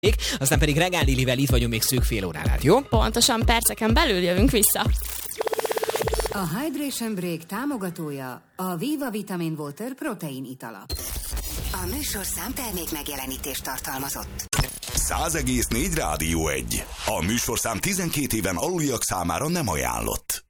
aztán pedig Regál Lilivel itt vagyunk még szűk fél órán át, jó? Pontosan perceken belül jövünk vissza. A Hydration Break támogatója a Viva Vitamin Water protein itala. A műsorszám termék megjelenítést tartalmazott. 100,4 Rádió 1. A műsorszám 12 éven aluliak számára nem ajánlott.